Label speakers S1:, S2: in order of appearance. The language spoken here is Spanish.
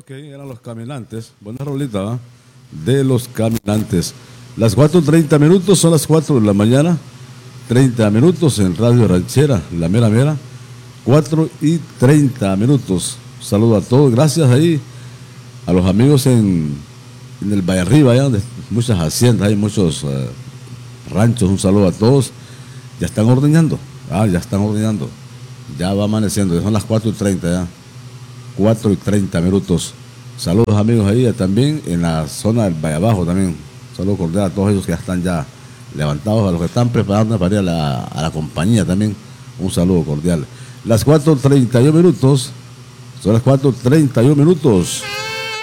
S1: Ok, eran Los Caminantes. Buena rolita, ¿va? De Los Caminantes. Las 4:30 son las 4 de la mañana. 30 minutos en Radio Ranchera, la mera mera. 4:30. Saludo a todos. Gracias ahí a los amigos en el Valle Arriba, allá donde muchas haciendas, hay muchos ranchos. Un saludo a todos. Ya están ordeñando. Ya están ordeñando. Ya va amaneciendo. Ya son las 4:30 ya. 4:30. Saludos amigos ahí también en la zona del Valle Abajo también. Saludos cordial a todos ellos que ya están ya levantados, a los que están preparando para ir a la compañía también. Un saludo cordial. Las 4:31. Son las 4:31.